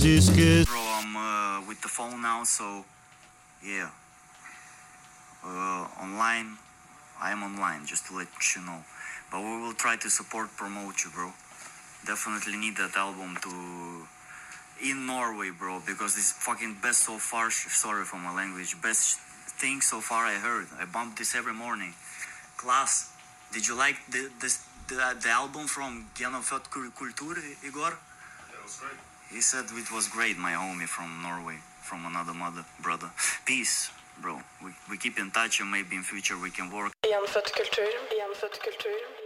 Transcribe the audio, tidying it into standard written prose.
Bro, I'm with the phone now, so yeah. Online, I am online, just to let you know. But we will try to support, promote you, bro. Definitely need that album to in Norway, bro, because this is fucking best so far. Sorry for my language. Best thing so far I heard. I bumped this every morning. Class. Did you like the album from Genofødt Kultur, Igor? Yeah, it was great. He said it was great, my homie from Norway, from another mother, brother. Peace, bro. We keep in touch and maybe in future we can work. Genfødt kultur.